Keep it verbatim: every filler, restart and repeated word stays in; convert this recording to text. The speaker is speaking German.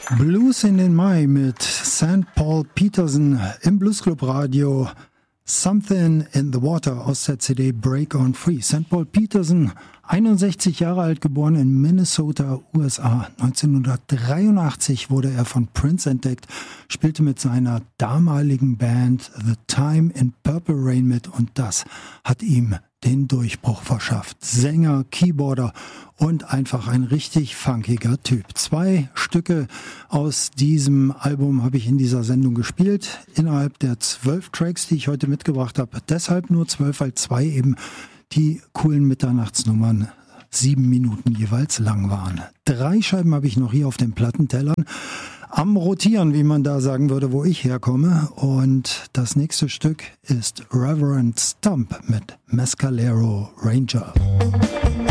Blues in den Mai mit Sankt Paul Peterson im Bluesclub Radio. Something in the Water aus der C D Break on Free. Sankt Paul Peterson, einundsechzig Jahre alt, geboren in Minnesota, U S A. neunzehnhundertdreiundachtzig wurde er von Prince entdeckt, spielte mit seiner damaligen Band The Time in Purple Rain mit und das hat ihm den Durchbruch verschafft. Sänger, Keyboarder und einfach ein richtig funkiger Typ. Zwei Stücke aus diesem Album habe ich in dieser Sendung gespielt, innerhalb der zwölf Tracks, die ich heute mitgebracht habe. Deshalb nur zwölf, weil zwei eben die coolen Mitternachtsnummern sieben Minuten jeweils lang waren. Drei Scheiben habe ich noch hier auf den Plattentellern am Rotieren, wie man da sagen würde, wo ich herkomme. Und das nächste Stück ist Reverend Stump mit Mescalero Ranger.